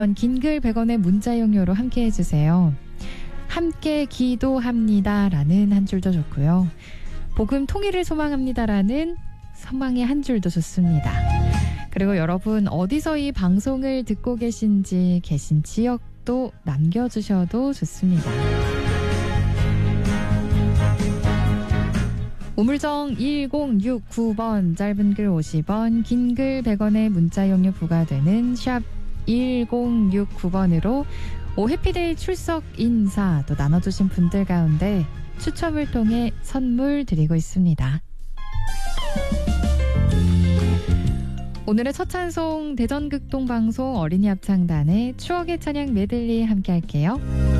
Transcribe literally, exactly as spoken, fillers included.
긴글 백 원의 문자 용료로 함께 해주세요. 함께 기도합니다 라는 한 줄도 좋고요. 복음 통일을 소망합니다 라는 소망의 한 줄도 좋습니다. 그리고 여러분 어디서 이 방송을 듣고 계신지 계신 지역도 남겨주셔도 좋습니다. 우물정 일공육구 번, 짧은 글 오십 원, 긴 글 백 원의 문자 용료 부과되는 샵 일공육구 번으로 오 해피데이 출석 인사 또 나눠주신 분들 가운데 추첨을 통해 선물 드리고 있습니다. 오늘의 첫 찬송 대전극동방송 어린이 합창단의 추억의 찬양 메들리 함께 할게요.